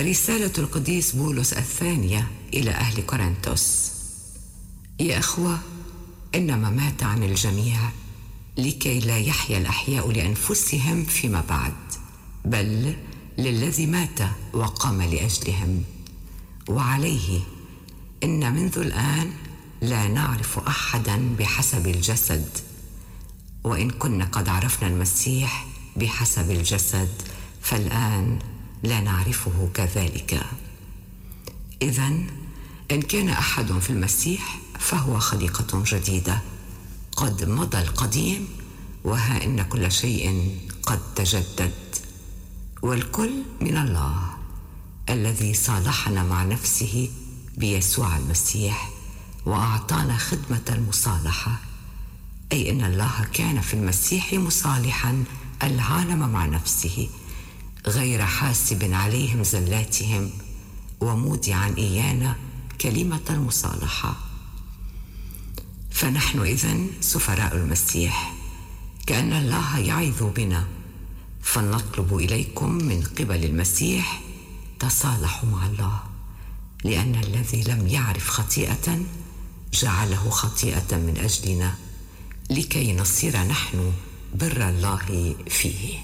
رسالة القديس بولس الثانية إلى أهل كورنثوس. يا أخوة، إنما مات عن الجميع لكي لا يحيا الأحياء لأنفسهم فيما بعد، بل للذي مات وقام لأجلهم. وعليه إن منذ الآن لا نعرف أحدا بحسب الجسد، وإن كنا قد عرفنا المسيح بحسب الجسد فالآن لا نعرفه كذلك. إذن إن كان أحد في المسيح فهو خليقة جديدة، قد مضى القديم وها إن كل شيء قد تجدد. والكل من الله الذي صالحنا مع نفسه بيسوع المسيح وأعطانا خدمة المصالحة، أي إن الله كان في المسيح مصالحا العالم مع نفسه، غير حاسب عليهم زلاتهم، ومودعا إيانا كلمة المصالحة. فنحن إذن سفراء المسيح، كأن الله يعظ بنا، فلنطلب إليكم من قبل المسيح تصالحوا مع الله، لأن الذي لم يعرف خطيئة جعله خطيئة من أجلنا، لكي نصير نحن بر الله فيه.